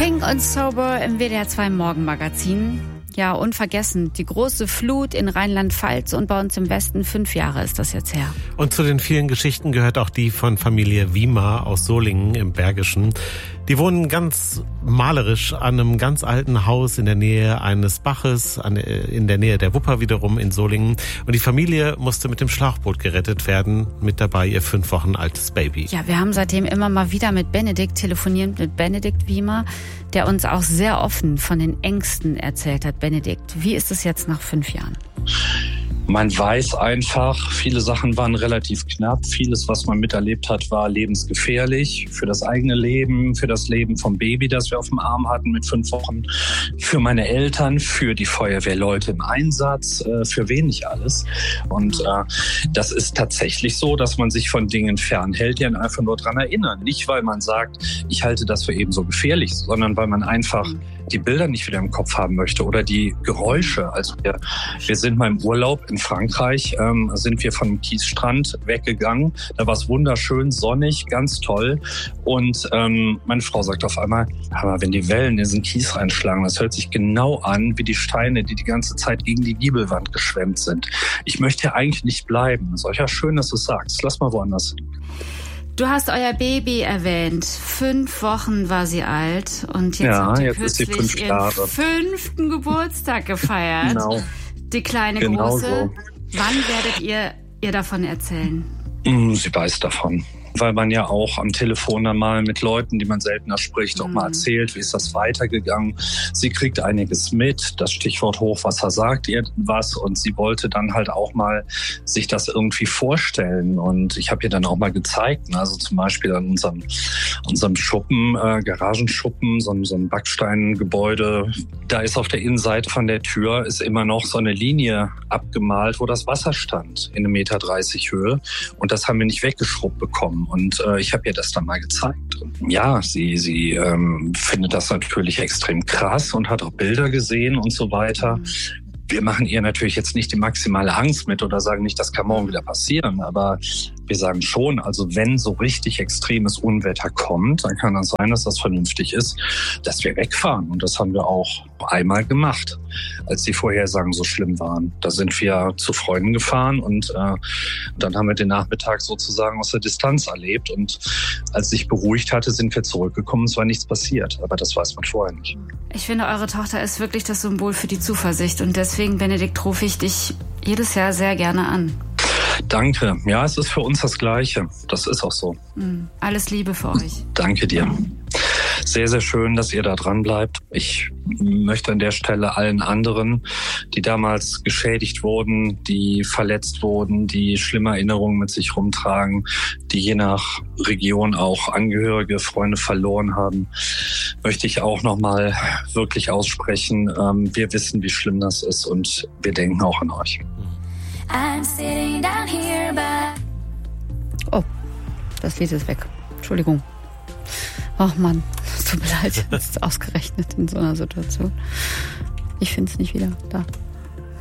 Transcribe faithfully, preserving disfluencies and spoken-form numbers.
Pink und Sober im W D R zwei Morgenmagazin. Ja, unvergessen, die große Flut in Rheinland-Pfalz und bei uns im Westen, fünf Jahre ist das jetzt her. Und zu den vielen Geschichten gehört auch die von Familie Wiemer aus Solingen im Bergischen. Die wohnen ganz malerisch an einem ganz alten Haus in der Nähe eines Baches, an, in der Nähe der Wupper wiederum in Solingen. Und die Familie musste mit dem Schlauchboot gerettet werden, mit dabei ihr fünf Wochen altes Baby. Ja, wir haben seitdem immer mal wieder mit Benedikt telefoniert, mit Benedikt Wiemer, der uns auch sehr offen von den Ängsten erzählt hat. Benedikt, wie ist es jetzt nach fünf Jahren? Man weiß einfach, viele Sachen waren relativ knapp. Vieles, was man miterlebt hat, war lebensgefährlich für das eigene Leben, für das Leben vom Baby, das wir auf dem Arm hatten mit fünf Wochen, für meine Eltern, für die Feuerwehrleute im Einsatz, für wen nicht alles. Und äh, das ist tatsächlich so, dass man sich von Dingen fernhält, die einen einfach nur daran erinnern. Nicht, weil man sagt, ich halte das für eben so gefährlich, sondern weil man einfach die Bilder nicht wieder im Kopf haben möchte oder die Geräusche. Also wir, wir sind mal im Urlaub in Frankreich, ähm, sind wir von dem Kiesstrand weggegangen. Da war es wunderschön, sonnig, ganz toll. Und ähm, meine Frau sagt auf einmal, aber wenn die Wellen in diesen Kies reinschlagen, das hört sich genau an wie die Steine, die die ganze Zeit gegen die Giebelwand geschwemmt sind. Ich möchte hier eigentlich nicht bleiben. Das ist ja schön, dass du es sagst. Lass mal woanders hin. Du hast euer Baby erwähnt. Fünf Wochen war sie alt und jetzt ja, habt ihr jetzt kürzlich ist sie fünf ihren Jahre. fünften Geburtstag gefeiert. Genau. Die kleine Genau Große. so. Wann werdet ihr ihr davon erzählen? Sie weiß davon. Weil man ja auch am Telefon dann mal mit Leuten, die man seltener spricht, auch mal erzählt, wie ist das weitergegangen. Sie kriegt einiges mit. Das Stichwort Hochwasser sagt ihr was und sie wollte dann halt auch mal sich das irgendwie vorstellen. Und ich habe ihr dann auch mal gezeigt, also zum Beispiel an unserem, unserem Schuppen, äh, Garagenschuppen, so, so ein Backsteingebäude. Da ist auf der Innenseite von der Tür ist immer noch so eine Linie abgemalt, wo das Wasser stand in einem Meter dreißig Höhe. Und das haben wir nicht weggeschrubbt bekommen. Und äh, ich habe ihr das dann mal gezeigt. Und ja, sie, sie ähm, findet das natürlich extrem krass und hat auch Bilder gesehen und so weiter. Wir machen ihr natürlich jetzt nicht die maximale Angst mit oder sagen nicht, das kann morgen wieder passieren. Aber wir sagen schon, also wenn so richtig extremes Unwetter kommt, dann kann das sein, dass das vernünftig ist, dass wir wegfahren. Und das haben wir auch einmal gemacht, als die Vorhersagen so schlimm waren. Da sind wir zu Freunden gefahren und äh, dann haben wir den Nachmittag sozusagen aus der Distanz erlebt. Und als sich beruhigt hatte, sind wir zurückgekommen. Es war nichts passiert, aber das weiß man vorher nicht. Ich finde, eure Tochter ist wirklich das Symbol für die Zuversicht. Und deswegen, Benedikt, rufe ich dich jedes Jahr sehr gerne an. Danke. Ja, es ist für uns das Gleiche. Das ist auch so. Alles Liebe für euch. Danke dir. Sehr, sehr schön, dass ihr da dran bleibt. Ich möchte an der Stelle allen anderen, die damals geschädigt wurden, die verletzt wurden, die schlimme Erinnerungen mit sich rumtragen, die je nach Region auch Angehörige, Freunde verloren haben, möchte ich auch nochmal wirklich aussprechen. Wir wissen, wie schlimm das ist und wir denken auch an euch. Oh, das Lied ist weg. Entschuldigung. Ach Mann, es tut mir leid, jetzt ausgerechnet in so einer Situation. Ich finde es nicht wieder da.